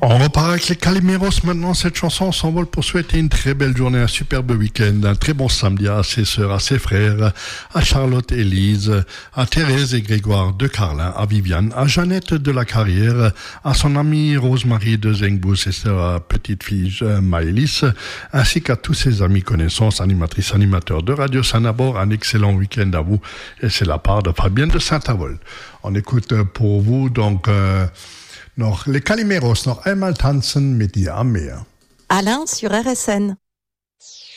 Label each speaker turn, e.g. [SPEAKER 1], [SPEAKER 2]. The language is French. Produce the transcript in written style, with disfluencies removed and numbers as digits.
[SPEAKER 1] On repart avec les Calimeros maintenant. Cette chanson s'envole pour souhaiter une très belle journée, un superbe week-end, un très bon samedi à ses sœurs, à ses frères, à Charlotte et Lise, à Thérèse et Grégoire de Carlin, à Viviane, à Jeannette de la Carrière, à son amie Rosemary de Zengbous et sa petite-fille Maëlys, ainsi qu'à tous ses amis, connaissances, animatrices, animateurs de Radio Saint-Nabor. Un excellent week-end à vous. Et c'est la part de Fabienne de Saint-Avold. On écoute pour vous donc... noch les Calimeros, noch einmal tanzen mit dir am Meer.
[SPEAKER 2] Alain sur RSN.